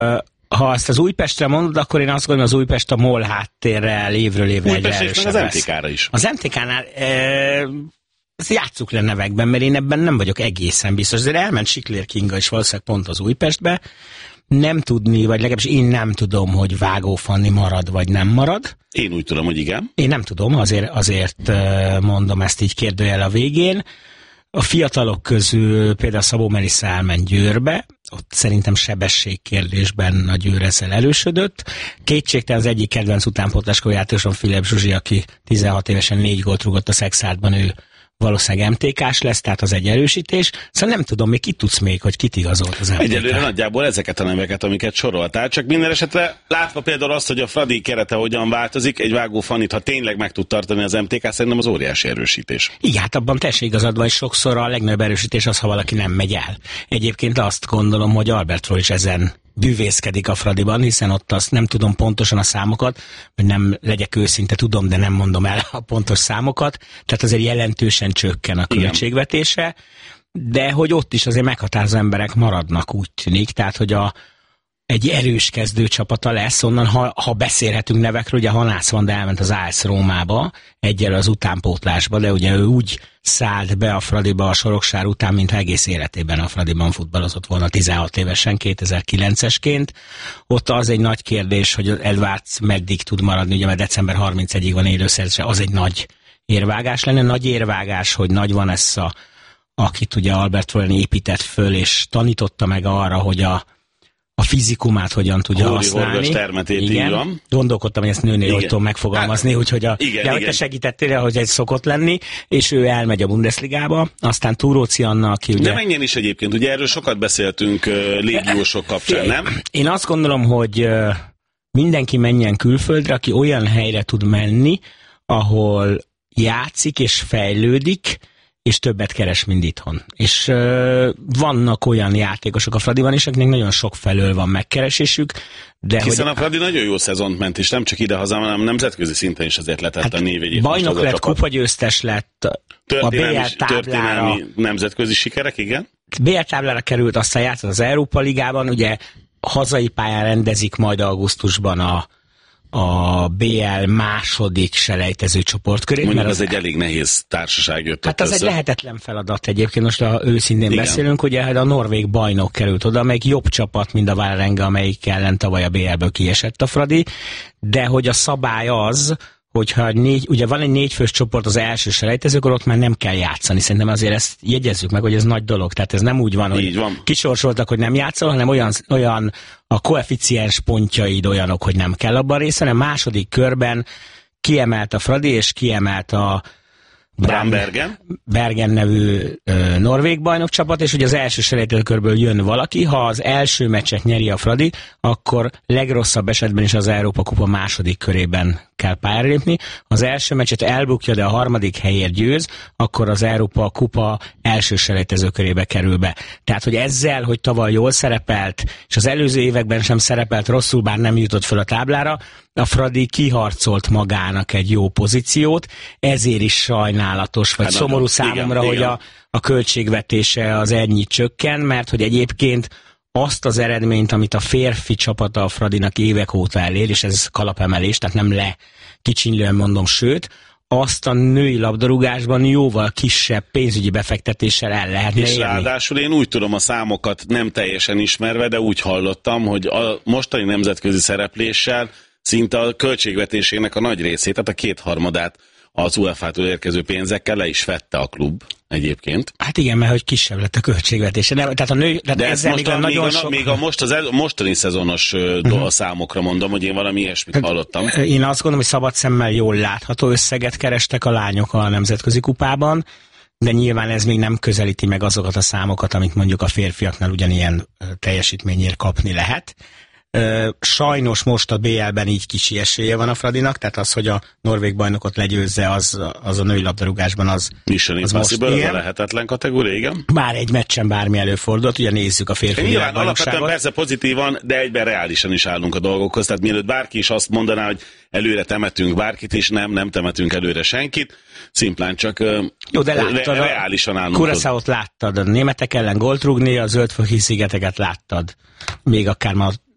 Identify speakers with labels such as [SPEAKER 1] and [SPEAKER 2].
[SPEAKER 1] Ha azt az Újpestre mondod, akkor én azt gondolom, az Újpest a MOL háttérrel évről évre egyre erősebb lesz.
[SPEAKER 2] Az MTK-ra is.
[SPEAKER 1] Az MTK-nál játsszuk le nevekben, mert én ebben nem vagyok egészen biztos. Azért elment Siklér Kinga is valószínűleg pont az Újpestbe. Nem tudni, vagy legalábbis én nem tudom, hogy Vágó Fanni marad, vagy nem marad.
[SPEAKER 2] Én úgy tudom, hogy igen.
[SPEAKER 1] Én nem tudom, azért mondom ezt így kérdőjel a végén. A fiatalok közül például Szabó Melissa elment Győrbe, ott szerintem sebességkérdésben a Győr ezzel erősödött. Kétségtelen az egyik kedvenc utánpótláskorú játékosom Filip Zsuzsi, aki 16 évesen 4 gólt rúgott a Szexárdban, ő valószínűleg MTK-s lesz, tehát az egy erősítés. Szóval nem tudom, még ki tudsz még, hogy kit igazolt az MTK.
[SPEAKER 2] Egyelőre nagyjából ezeket a neveket, amiket soroltál, csak minden esetre látva például azt, hogy a Fradi kerete hogyan változik, egy Vágó Fannit, ha tényleg meg tud tartani az MTK, szerintem az óriási erősítés. Igen,
[SPEAKER 1] hát abban teljesen igazad van, hogy sokszor a legnagyobb erősítés az, ha valaki nem megy el. Egyébként azt gondolom, hogy Albertról is ezen bűvészkedik a Fradiban, hiszen ott azt nem tudom pontosan a számokat, hogy nem legyek őszinte, tudom, de nem mondom el a pontos számokat, tehát azért jelentősen csökken a költségvetése, de hogy ott is azért meghatározó emberek maradnak, úgy tűnik, tehát hogy egy erős kezdőcsapata lesz onnan, ha beszélhetünk nevekről, ugye Hanász Vanda elment az AS Rómába, egyel az utánpótlásba, de ugye ő úgy szállt be a Fradiba a Soroksár után, mintha egész életében a Fradiban futballozott volna 16 évesen, 2009-esként. Ott az egy nagy kérdés, hogy Edwards meddig tud maradni, ugye mert december 31-ig van élőszerzése, az egy nagy érvágás lenne. Nagy érvágás, hogy nagy van ez akit ugye Albert Rollin épített föl, és tanította meg arra, hogy a fizikumát hogyan tudja használni.
[SPEAKER 2] Termetét, igen.
[SPEAKER 1] Gondolkodtam, hogy ezt nőnél hogy tudom megfogalmazni, úgyhogy hogy te segítettél, hogy egy szokott lenni, és ő elmegy a Bundesligába, aztán Túróci Anna, aki ugye...
[SPEAKER 2] De menjen is egyébként, ugye erről sokat beszéltünk légiósok kapcsán, nem?
[SPEAKER 1] Én azt gondolom, hogy mindenki menjen külföldre, aki olyan helyre tud menni, ahol játszik és fejlődik, és többet keres, mint itthon. És vannak olyan játékosok a Fradiban is, akiknek nagyon sok felől van megkeresésük. De
[SPEAKER 2] hiszen a Fradi nagyon jó szezont ment, és nem csak ide-haza, hanem nemzetközi szinten is azért letett a név.
[SPEAKER 1] Bajnok lett, kupagyőztes lett, a BL táblára...
[SPEAKER 2] nemzetközi sikerek, igen?
[SPEAKER 1] BL táblára került, aztán játszott az Európa Ligában, ugye hazai pályán rendezik majd augusztusban a BL második selejtező csoportkörét.
[SPEAKER 2] Mondjuk az egy elég nehéz társaság jött
[SPEAKER 1] hát az össze. Egy lehetetlen feladat egyébként, most őszintén beszélünk, ugye a norvég bajnok került oda, amelyik jobb csapat, mint a Vålerenga, amelyik ellen tavaly a BL-ből kiesett a Fradi, de hogy a szabály az, hogyha ugye van egy 4 fős csoport az első selejtezőkor, ott már nem kell játszani. Szerintem azért ezt jegyezzük meg, hogy ez nagy dolog. Tehát ez nem úgy van, hogy kisorsoltak, hogy nem játszol, hanem olyan a koeficiens pontjaid olyanok, hogy nem kell abban részt, hanem második körben kiemelt a Fradi, és kiemelt a Bergen nevű norvég bajnokcsapat, és ugye az első selejtezőkörből jön valaki, ha az első meccset nyeri a Fradi, akkor legrosszabb esetben is az Európa Kupa második körében kell pályára lépni. Az első meccset elbukja, de a harmadik helyért győz, akkor az Európa Kupa első selejtezőkörébe kerül be. Tehát, hogy ezzel, hogy tavaly jól szerepelt, és az előző években sem szerepelt rosszul, bár nem jutott föl a táblára, a Fradi kiharcolt magának egy jó pozíciót, ezért is sajnálatos, vagy szomorú számomra, hogy a költségvetése az ennyit csökken, mert hogy egyébként azt az eredményt, amit a férfi csapata a Fradinak évek óta elér, és ez kalapemelés, tehát nem lekicsinlően mondom, sőt, azt a női labdarúgásban jóval kisebb pénzügyi befektetéssel el lehetne érni.
[SPEAKER 2] És ráadásul én úgy tudom a számokat nem teljesen ismerve, de úgy hallottam, hogy a mostani nemzetközi szerepléssel szinte a költségvetésének a nagy részét, tehát a kétharmadát az UEFA-tól érkező pénzekkel le is vette a klub egyébként.
[SPEAKER 1] Hát igen, mert hogy kisebb lett a költségvetése. Tehát a nő,
[SPEAKER 2] de ez most még a mostani szezonos számokra mondom, hogy én valami ilyesmit hallottam.
[SPEAKER 1] Én azt gondolom, hogy szabad szemmel jól látható összeget kerestek a lányok a nemzetközi kupában, de nyilván ez még nem közelíti meg azokat a számokat, amit mondjuk a férfiaknál ugyanilyen teljesítményért kapni lehet. Sajnos most a BL-ben így kicsi esélye van a Fradinak, tehát az, hogy a norvég bajnokot legyőzze, az a női labdarúgásban az
[SPEAKER 2] most ilyen. Lehetetlen kategória, igen.
[SPEAKER 1] Bár egy meccsen bármi előfordult, ugye nézzük a férfi
[SPEAKER 2] nyilván alapvetően persze pozitívan, de egyben reálisan is állunk a dolgokhoz, tehát mielőtt bárki is azt mondaná, hogy előre temetünk bárkit is, nem temetünk előre senkit, szimplán csak
[SPEAKER 1] jó, de láttad,
[SPEAKER 2] reálisan állunk.
[SPEAKER 1] Curaçaót láttad, a németek ellen gólt rúgni, a Zöld-Fokí-szigeteket láttad, még akár már